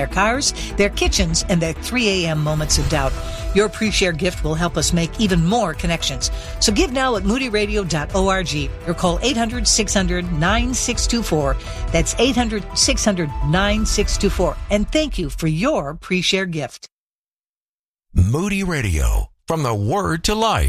their cars, their kitchens, and their 3 a.m. moments of doubt. Your pre-share gift will help us make even more connections. So give now at moodyradio.org or call 800-600-9624. That's 800-600-9624. And thank you for your pre-share gift. Moody Radio, from the Word to Life.